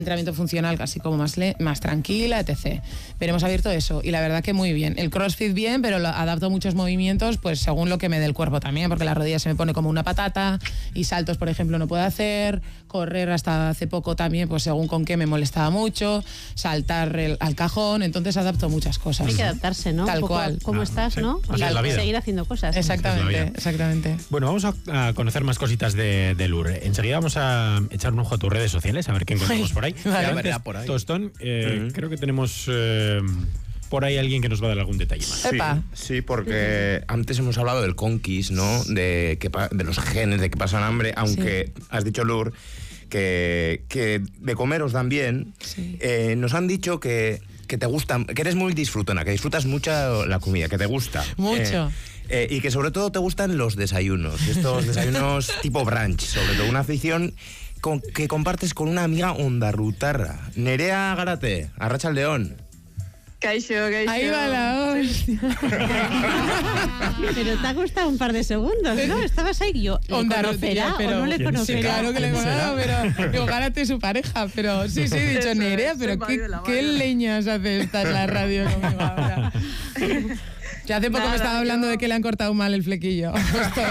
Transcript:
entrenamiento funcional casi como más tranquila, etc. Pero hemos abierto eso y la verdad que muy bien. El CrossFit bien, pero adapto muchos movimientos pues según lo que me dé el cuerpo también, porque la rodilla se me pone como una patata y saltos, por ejemplo, no puedo hacer, correr hasta hace poco también, pues según con qué me molestaba mucho, saltar al cajón, entonces adapto muchas cosas. Hay que adaptarse, ¿no? Tal cual. ¿Cómo estás, sí. no? Así es la vida. Seguir haciendo cosas. Exactamente. Bueno, vamos a conocer más cositas de Lur. Enseguida vamos a echar un ojo a tus redes sociales, a ver qué encontramos por ahí. Vale. Por ahí. Tostón, creo que tenemos por ahí alguien que nos va a dar algún detalle más. Sí, porque antes hemos hablado del conquis, ¿no? De los genes, de que pasan hambre, aunque has dicho, Lur, que de comer os dan bien. Sí. Nos han dicho que te gustan, que eres muy disfrutona, que disfrutas mucho la comida, que te gusta. Mucho. Y que sobre todo te gustan los desayunos, estos desayunos tipo brunch, sobre todo una afición que compartes con una amiga ondarrutarra. Nerea Garate, Arratsaldeon. Kaixo. Ahí va la hostia. Pero te ha costado un par de segundos, ¿no? Estabas ahí, yo, ¿le conocerá o no le conocerá? Sí, claro que le conozco, pero digo, Gárate es su pareja, pero sí, he dicho Nerea, pero ¿qué leñas hace esta en la radio conmigo ahora? Ya hace poco me estaba hablando de que le han cortado mal el flequillo.